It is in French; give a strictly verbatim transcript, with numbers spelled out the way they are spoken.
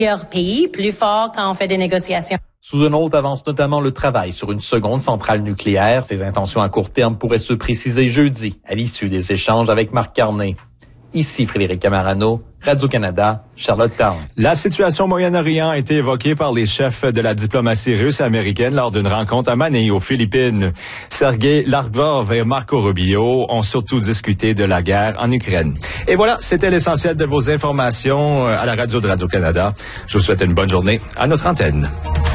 plusieurs pays, plus fort quand on fait des négociations. Southernholt avance notamment le travail sur une seconde centrale nucléaire. Ses intentions à court terme pourraient se préciser jeudi, à l'issue des échanges avec Marc Carney. Ici Frédéric Camarano, Radio-Canada, Charlottetown. La situation au Moyen-Orient a été évoquée par les chefs de la diplomatie russe et américaine lors d'une rencontre à Manille, aux Philippines. Sergei Lavrov et Marco Rubio ont surtout discuté de la guerre en Ukraine. Et voilà, c'était l'essentiel de vos informations à la radio de Radio-Canada. Je vous souhaite une bonne journée à notre antenne.